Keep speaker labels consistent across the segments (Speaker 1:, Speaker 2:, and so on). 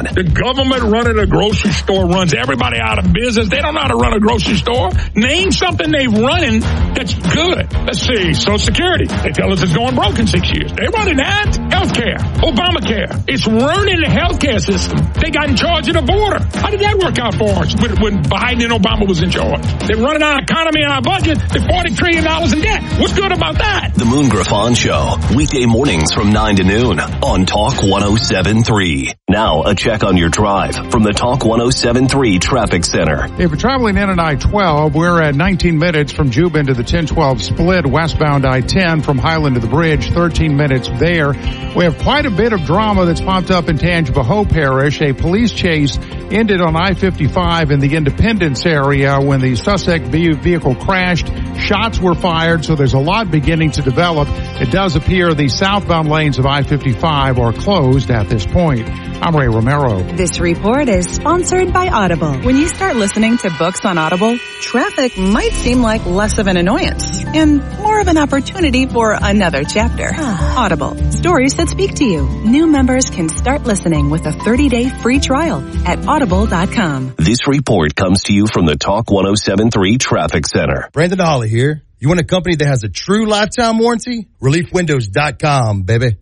Speaker 1: on.
Speaker 2: The government running a grocery store runs everybody out of business. They don't know how to run a grocery store. Name something they've running that's good. Let's see, Social Security. They tell us it's going broke in 6 years. They're running that. Healthcare, Obamacare. It's running the healthcare system. They got in charge of the border. How did that work out for us when Biden and Obama was in charge? They're running our economy and our budget. They're $40 trillion in debt. What's good about that?
Speaker 1: The Moon Griffon Show, weekday mornings from 9 to noon on Talk 107.3. Now, a check on your drive from the Talk 107.3 Traffic Center.
Speaker 3: If you're traveling in on I-12, we're at 19 minutes from Jubin to the 1012 split, westbound I-10 from Highland to the bridge, 13 minutes there. We have quite a bit of drama that's popped up in Tangipahoa Parish. A police chase ended on I-55 in the Independence area when the suspect vehicle crashed. Shots were fired, so there's a lot beginning to develop. It does appear the southbound lanes of I-55 are closed at this point. I'm Ray Romero.
Speaker 4: This report is sponsored by Audible. When you start listening to books on Audible, traffic might seem like less of an annoyance and more of an opportunity for another chapter. Audible, stories that speak to you. New members can start listening with a 30-day free trial at audible.com.
Speaker 1: This report comes to you from the Talk 107.3 Traffic Center.
Speaker 5: Brandon Holly here. You want a company that has a true lifetime warranty? ReliefWindows.com, baby.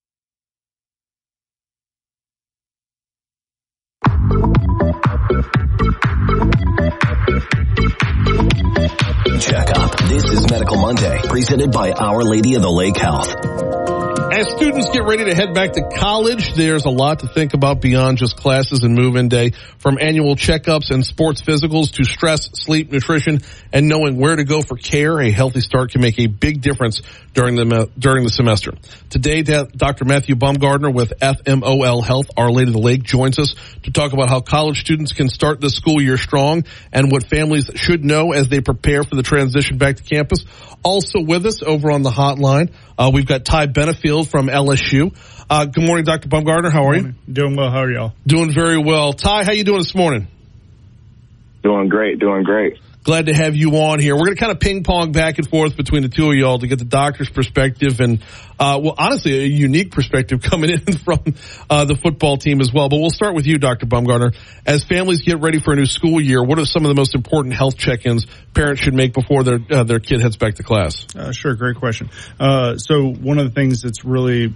Speaker 1: Check up. This is Medical Monday, presented by Our Lady of the Lake Health.
Speaker 6: As students get ready to head back to college, there's a lot to think about beyond just classes and move-in day. From annual checkups and sports physicals to stress, sleep, nutrition, and knowing where to go for care, a healthy start can make a big difference during the semester. Today, Dr. Matthew Baumgartner with FMOL Health, Our Lady of the Lake, joins us to talk about how college students can start the school year strong and what families should know as they prepare for the transition back to campus. Also with us over on the hotline, we've got Ty Benefield from LSU. Good morning, Dr. Baumgartner. How are you?
Speaker 7: Doing well. How are y'all?
Speaker 6: Doing very well. Ty, how you doing this morning?
Speaker 8: Doing great.
Speaker 6: Glad to have you on here. We're going to kind of ping pong back and forth between the two of y'all to get the doctor's perspective and, honestly, a unique perspective coming in from the football team as well. But we'll start with you, Dr. Baumgartner. As families get ready for a new school year, what are some of the most important health check-ins parents should make before their kid heads back to class?
Speaker 7: Sure, great question. So one of the things that's really,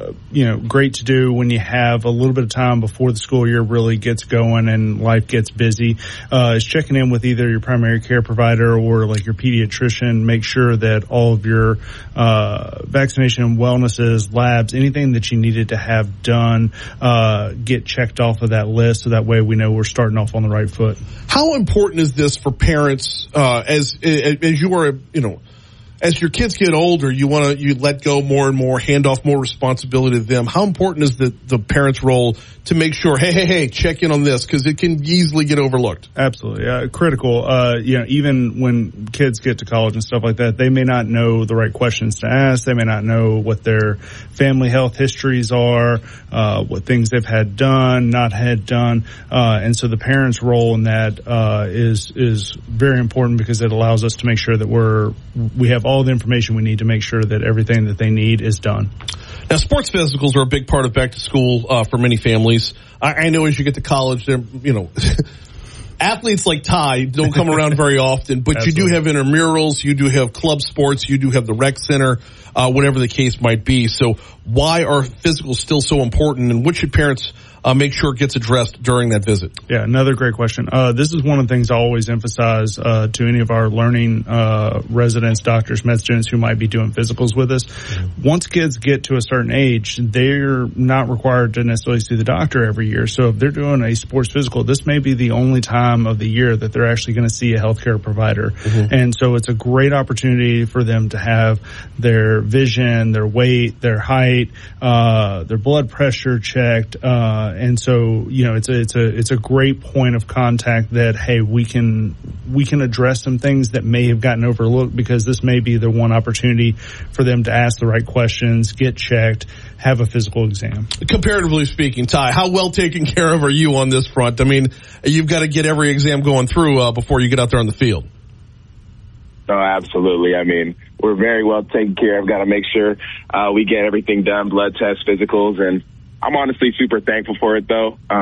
Speaker 7: great to do when you have a little bit of time before the school year really gets going and life gets busy, is checking in with either your primary care provider or like your pediatrician. Make sure that all of your vaccination and wellnesses, labs, anything that you needed to have done, get checked off of that list, so that way we know we're starting off on the right foot.
Speaker 6: How important is this for parents as you are, as your kids get older, you let go more and more, hand off more responsibility to them. How important is the parent's role to make sure, hey, check in on this, because it can easily get overlooked?
Speaker 7: Absolutely. Critical. Even when kids get to college and stuff like that, they may not know the right questions to ask. They may not know what their family health histories are, what things they've had done, not had done. And so the parent's role in that is very important, because it allows us to make sure that we have all the information we need to make sure that everything that they need is done.
Speaker 6: Now, sports physicals are a big part of back to school for many families. I know as you get to college, athletes like Ty don't come around very often, but Absolutely. You do have intramurals, you do have club sports, you do have the rec center, whatever the case might be. So why are physicals still so important, and what should parents make sure it gets addressed during that visit?
Speaker 7: Yeah, another great question. This is one of the things I always emphasize to any of our learning residents, doctors, med students who might be doing physicals with us. Mm-hmm. Once kids get to a certain age, they're not required to necessarily see the doctor every year. So if they're doing a sports physical, this may be the only time of the year that they're actually going to see a healthcare provider. Mm-hmm. And so it's a great opportunity for them to have their vision, their weight, their height, their blood pressure checked, and so, it's a great point of contact that, hey, we can address some things that may have gotten overlooked, because this may be the one opportunity for them to ask the right questions, get checked, have a physical exam.
Speaker 6: Comparatively speaking, Ty, how well taken care of are you on this front? I mean, you've got to get every exam going through before you get out there on the field.
Speaker 8: Oh, absolutely. I mean, we're very well taken care of. Got to make sure we get everything done, blood tests, physicals, and I'm honestly super thankful for it, though.